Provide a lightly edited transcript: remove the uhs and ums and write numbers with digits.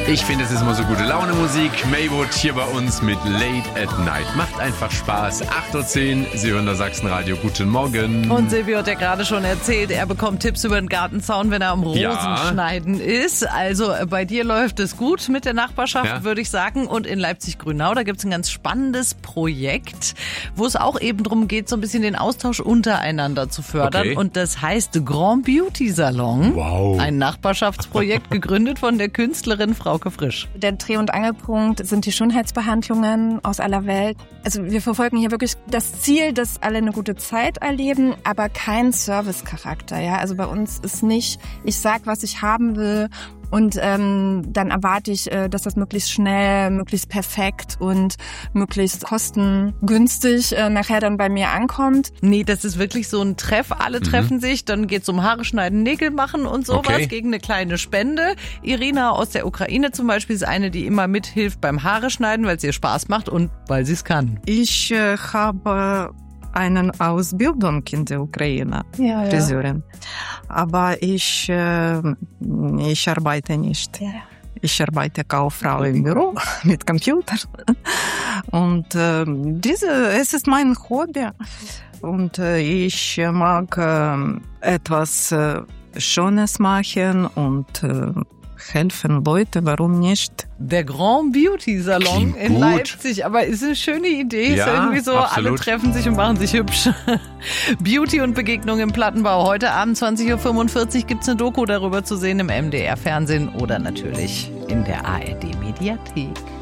Ich finde, es ist immer so gute Laune-Musik. Maywood hier bei uns mit Late at Night. Macht einfach Spaß. 8.10 Uhr, Sie hören das Sachsenradio. Guten Morgen. Und Silvio hat ja gerade schon erzählt, er bekommt Tipps über den Gartenzaun, wenn er am Rosenschneiden ist. Also bei dir läuft es gut mit der Nachbarschaft, würde ich sagen. Und in Leipzig-Grünau, da gibt es ein ganz spannendes Projekt, wo es auch eben darum geht, so ein bisschen den Austausch untereinander zu fördern. Okay. Und das heißt Grand Beauty Salon. Wow. Ein Nachbarschaftsprojekt, gegründet von der Künstlerin Frauke Frisch. Der Dreh- und Angelpunkt sind die Schönheitsbehandlungen aus aller Welt. Also wir verfolgen hier wirklich das Ziel, dass alle eine gute Zeit erleben, aber kein Servicecharakter. Ja, also bei uns ist nicht, ich sag, was ich haben will. Und dann erwarte ich, dass das möglichst schnell, möglichst perfekt und möglichst kostengünstig nachher dann bei mir ankommt. Nee, das ist wirklich so ein Treff. Alle treffen sich, dann geht's um Haare schneiden, Nägel machen und sowas gegen eine kleine Spende. Irina aus der Ukraine zum Beispiel ist eine, die immer mithilft beim Haare schneiden, weil es ihr Spaß macht und weil sie es kann. Ich habe eine Ausbildung in der Ukraine, Friseurin. Aber ich arbeite nicht. Ja. Ich arbeite Kauffrau im Büro mit Computer. Und es ist mein Hobby. Und ich mag etwas Schönes machen und helfen Leute, warum nicht? Der Grand Beauty Salon Klingt in gut. Leipzig, aber ist eine schöne Idee, Ja, ist irgendwie so, absolut. alle treffen sich und machen sich hübsch. Beauty und Begegnung im Plattenbau. Heute Abend 20.45 Uhr gibt's eine Doku darüber zu sehen im MDR-Fernsehen oder natürlich in der ARD-Mediathek.